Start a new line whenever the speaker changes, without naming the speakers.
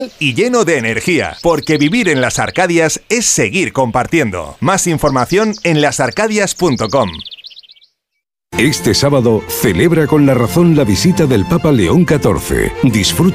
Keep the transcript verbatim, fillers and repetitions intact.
y lleno de energía, porque vivir en Las Arcadias es seguir compartiendo. Más información en las arcadias punto com.
Este sábado celebra con La Razón la visita del Papa León catorce. Disfruta